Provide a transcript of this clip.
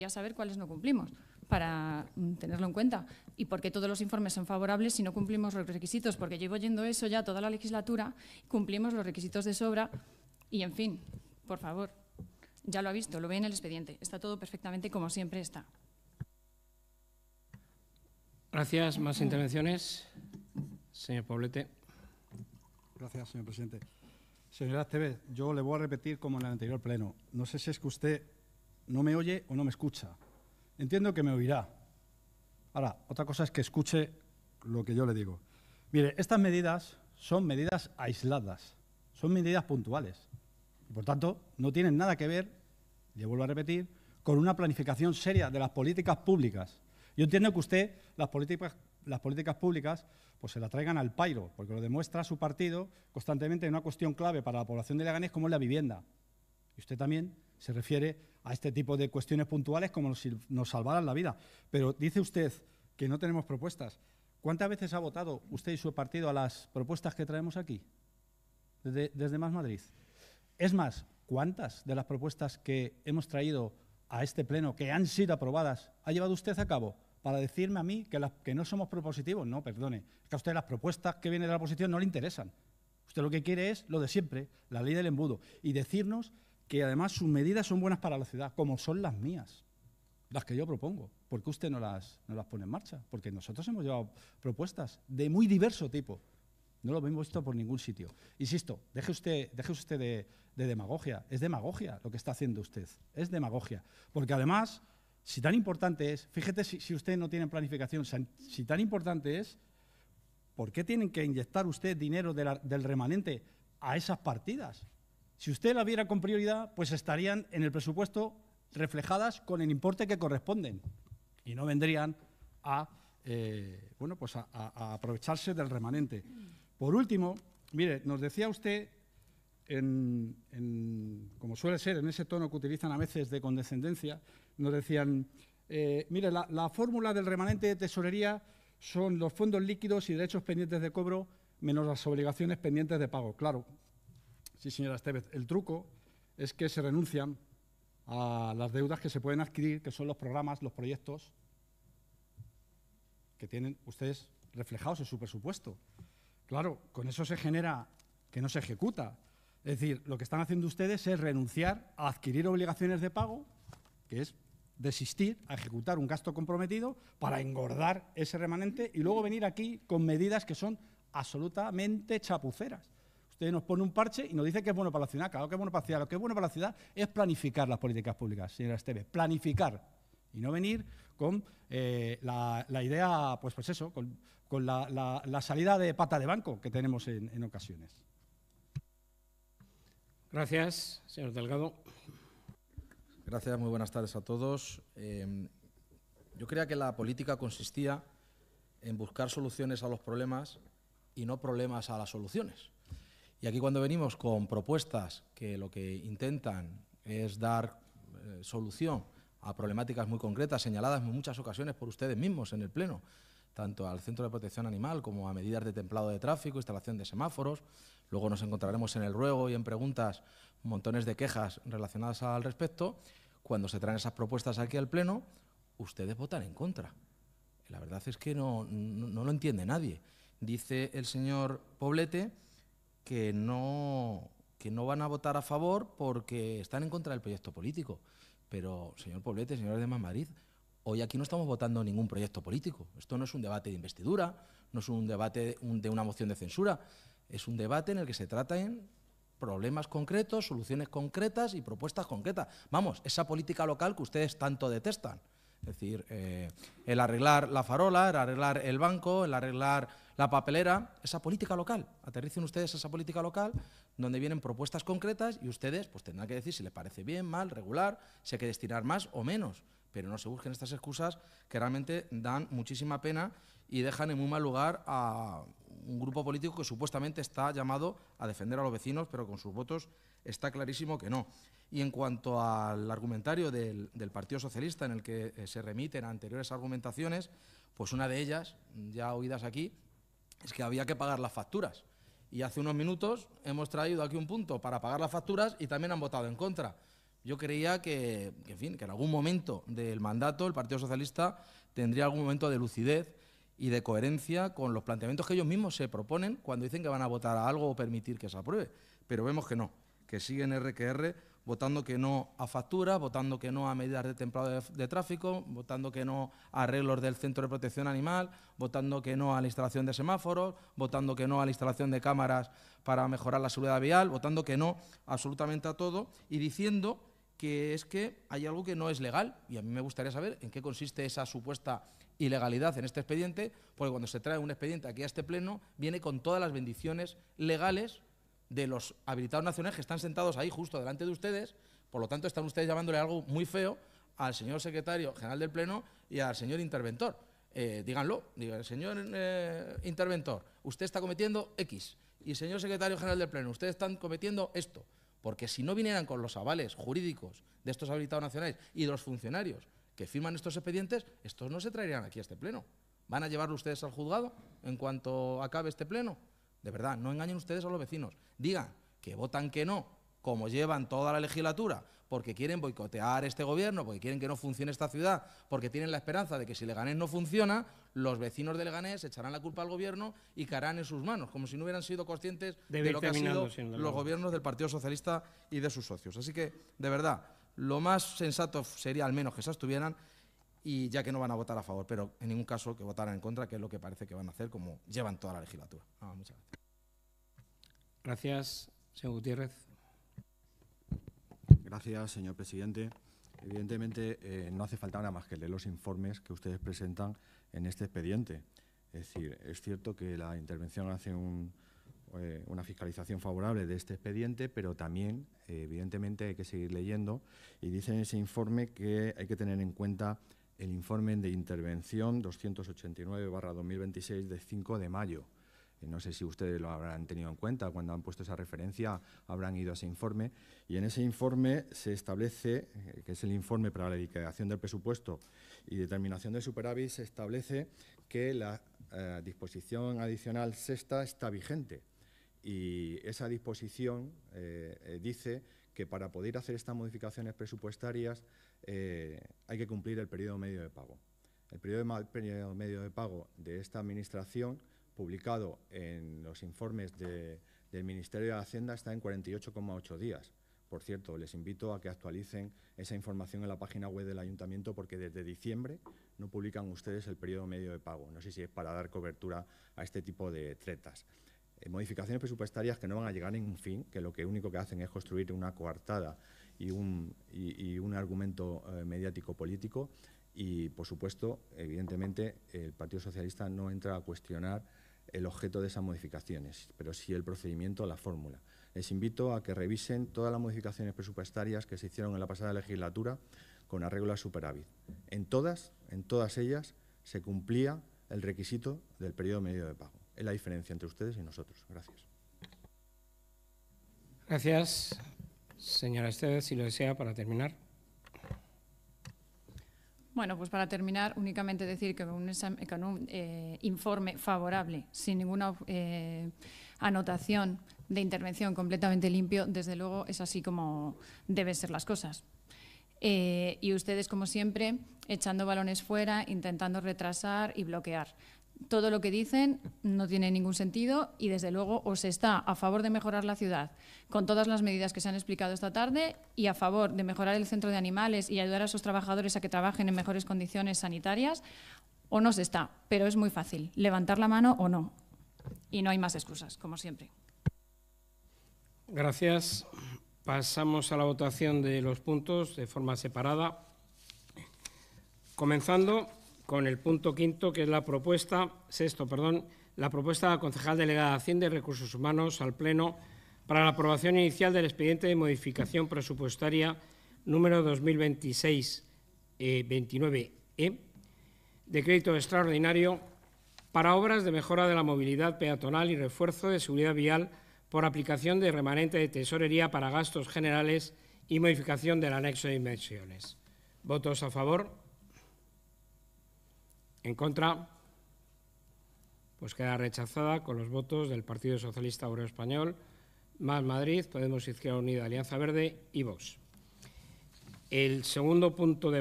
saber cuáles no cumplimos para tenerlo en cuenta y por qué todos los informes son favorables si no cumplimos los requisitos, porque llevo oyendo eso ya toda la legislatura, cumplimos los requisitos de sobra y, en fin, por favor, ya lo ha visto, lo ve en el expediente, está todo perfectamente como siempre está. Gracias. ¿Más intervenciones? Señor Poblete. Gracias, señor presidente. Señora Esteves, yo le voy a repetir como en el anterior pleno. No sé si es que usted no me oye o no me escucha. Entiendo que me oirá. Ahora, otra cosa es que escuche lo que yo le digo. Mire, estas medidas son medidas aisladas, son medidas puntuales. Y, por tanto, no tienen nada que ver, le vuelvo a repetir, con una planificación seria de las políticas públicas. Yo entiendo que usted las políticas públicas pues se la traigan al pairo, porque lo demuestra su partido constantemente en una cuestión clave para la población de Leganés como es la vivienda. Y usted también se refiere a este tipo de cuestiones puntuales como si nos salvaran la vida. Pero dice usted que no tenemos propuestas. ¿Cuántas veces ha votado usted y su partido a las propuestas que traemos aquí, desde Más Madrid? Es más, ¿cuántas de las propuestas que hemos traído a este pleno, que han sido aprobadas, ha llevado usted a cabo? Para decirme a mí que no somos propositivos. No, perdone, es que a usted las propuestas que vienen de la oposición no le interesan. Usted lo que quiere es lo de siempre, la ley del embudo, y decirnos que además sus medidas son buenas para la ciudad, como son las mías, las que yo propongo. ¿Por qué usted no las pone en marcha? Porque nosotros hemos llevado propuestas de muy diverso tipo. No lo hemos visto por ningún sitio. Insisto, deje usted de demagogia. Es demagogia lo que está haciendo usted. Es demagogia. Porque además, si tan importante es, fíjate si usted no tiene planificación, si tan importante es, ¿por qué tienen que inyectar usted dinero del remanente a esas partidas? Si usted la viera con prioridad, pues estarían en el presupuesto reflejadas con el importe que corresponden y no vendrían a aprovecharse del remanente. Por último, mire, nos decía usted, como suele ser, en ese tono que utilizan a veces de condescendencia, nos decían, mire, la fórmula del remanente de tesorería son los fondos líquidos y derechos pendientes de cobro menos las obligaciones pendientes de pago. Claro, sí, señora Esteves, el truco es que se renuncian a las deudas que se pueden adquirir, que son los programas, los proyectos que tienen ustedes reflejados en su presupuesto. Claro, con eso se genera que no se ejecuta. Es decir, lo que están haciendo ustedes es renunciar a adquirir obligaciones de pago, que es desistir a ejecutar un gasto comprometido para engordar ese remanente y luego venir aquí con medidas que son absolutamente chapuceras. Usted nos pone un parche y nos dice que es bueno para la ciudad. Claro que es bueno para la ciudad. Lo que es bueno para la ciudad es planificar las políticas públicas, señora Esteves. Planificar. Y no venir con la idea, pues eso, con la salida de pata de banco que tenemos en ocasiones. Gracias, señor Delgado. Gracias, muy buenas tardes a todos. Yo creía que la política consistía en buscar soluciones a los problemas y no problemas a las soluciones. Y aquí cuando venimos con propuestas que lo que intentan es dar solución a problemáticas muy concretas, señaladas en muchas ocasiones por ustedes mismos en el Pleno, tanto al Centro de Protección Animal como a medidas de templado de tráfico, instalación de semáforos. Luego nos encontraremos en el ruego y en preguntas montones de quejas relacionadas al respecto. Cuando se traen esas propuestas aquí al Pleno, ustedes votan en contra. La verdad es que no lo entiende nadie. Dice el señor Poblete que no van a votar a favor porque están en contra del proyecto político. Pero, señor Poblete, señores de Más Madrid, hoy aquí no estamos votando ningún proyecto político. Esto no es un debate de investidura, no es un debate de una moción de censura. Es un debate en el que se tratan problemas concretos, soluciones concretas y propuestas concretas. Vamos, esa política local que ustedes tanto detestan. Es decir, el arreglar la farola, el arreglar el banco, el arreglar la papelera, esa política local. Aterricen ustedes esa política local donde vienen propuestas concretas y ustedes pues tendrán que decir si les parece bien, mal, regular, si hay que destinar más o menos. Pero no se busquen estas excusas que realmente dan muchísima pena y dejan en muy mal lugar a un grupo político que supuestamente está llamado a defender a los vecinos, pero con sus votos está clarísimo que no. Y en cuanto al argumentario del Partido Socialista, en el que se remiten a anteriores argumentaciones, pues una de ellas, ya oídas aquí, es que había que pagar las facturas. Y hace unos minutos hemos traído aquí un punto para pagar las facturas y también han votado en contra. Yo creía en fin, que en algún momento del mandato el Partido Socialista tendría algún momento de lucidez y de coherencia con los planteamientos que ellos mismos se proponen cuando dicen que van a votar a algo o permitir que se apruebe. Pero vemos que no, que siguen R que R, votando que no a facturas, votando que no a medidas de templado de tráfico, votando que no a arreglos del Centro de Protección Animal, votando que no a la instalación de semáforos, votando que no a la instalación de cámaras para mejorar la seguridad vial, votando que no absolutamente a todo y diciendo que es que hay algo que no es legal. Y a mí me gustaría saber en qué consiste esa supuesta ilegalidad en este expediente, porque cuando se trae un expediente aquí a este pleno viene con todas las bendiciones legales de los habilitados nacionales que están sentados ahí justo delante de ustedes. Por lo tanto, están ustedes llamándole algo muy feo al señor secretario general del Pleno y al señor interventor. Díganlo, digan, señor interventor, usted está cometiendo X, y señor secretario general del Pleno, ustedes están cometiendo esto. Porque si no vinieran con los avales jurídicos de estos habilitados nacionales y de los funcionarios que firman estos expedientes, estos no se traerían aquí a este pleno. ¿Van a llevarlo ustedes al juzgado en cuanto acabe este pleno? De verdad, no engañen ustedes a los vecinos. Digan que votan que no, como llevan toda la legislatura, porque quieren boicotear este gobierno, porque quieren que no funcione esta ciudad, porque tienen la esperanza de que si Leganés no funciona, los vecinos de Leganés echarán la culpa al gobierno y caerán en sus manos, como si no hubieran sido conscientes de lo que han sido los gobiernos del Partido Socialista y de sus socios. Así que, de verdad, lo más sensato sería al menos que se abstuvieran, y ya que no van a votar a favor, pero en ningún caso que votaran en contra, que es lo que parece que van a hacer, como llevan toda la legislatura. Muchas gracias. Gracias, señor Gutiérrez. Gracias, señor presidente. Evidentemente, no hace falta nada más que leer los informes que ustedes presentan en este expediente. Es decir, es cierto que la intervención hace una fiscalización favorable de este expediente, pero también, evidentemente, hay que seguir leyendo. Y dice en ese informe que hay que tener en cuenta el informe de intervención 289/2026 de 5 de mayo. No sé si ustedes lo habrán tenido en cuenta, cuando han puesto esa referencia habrán ido a ese informe. Y en ese informe se establece, que es el informe para la liquidación del presupuesto y determinación de superávit, se establece que la disposición adicional sexta está vigente. Y esa disposición dice que para poder hacer estas modificaciones presupuestarias hay que cumplir el periodo medio de pago. El periodo medio de pago de esta administración, publicado en los informes del Ministerio de Hacienda, está en 48,8 días. Por cierto, les invito a que actualicen esa información en la página web del Ayuntamiento, porque desde diciembre no publican ustedes el periodo medio de pago. No sé si es para dar cobertura a este tipo de tretas. Modificaciones presupuestarias que no van a llegar a ningún fin, que lo único que hacen es construir una coartada y un argumento mediático político. Y, por supuesto, evidentemente, el Partido Socialista no entra a cuestionar el objeto de esas modificaciones, pero sí el procedimiento, la fórmula. Les invito a que revisen todas las modificaciones presupuestarias que se hicieron en la pasada legislatura con arreglo a superávit. En todas ellas se cumplía el requisito del periodo medio de pago. Es la diferencia entre ustedes y nosotros. Gracias. Gracias, señora Estevez. Si lo desea, para terminar. Bueno, pues para terminar, únicamente decir que con un informe favorable, sin ninguna anotación de intervención, completamente limpio, desde luego es así como deben ser las cosas. Y ustedes, como siempre, echando balones fuera, intentando retrasar y bloquear. Todo lo que dicen no tiene ningún sentido y, desde luego, o se está a favor de mejorar la ciudad con todas las medidas que se han explicado esta tarde y a favor de mejorar el centro de animales y ayudar a esos trabajadores a que trabajen en mejores condiciones sanitarias, o no se está. Pero es muy fácil levantar la mano o no. Y no hay más excusas, como siempre. Gracias. Pasamos a la votación de los puntos de forma separada, comenzando con el punto quinto, que es la propuesta de la concejal delegada de Hacienda y Recursos Humanos al Pleno para la aprobación inicial del expediente de modificación presupuestaria número 2026-29E de crédito extraordinario para obras de mejora de la movilidad peatonal y refuerzo de seguridad vial por aplicación de remanente de tesorería para gastos generales y modificación del anexo de inversiones. ¿Votos a favor? ¿En contra? Pues queda rechazada con los votos del Partido Socialista Obrero Español, Más Madrid, Podemos, Izquierda Unida, Alianza Verde y Vox. El segundo punto de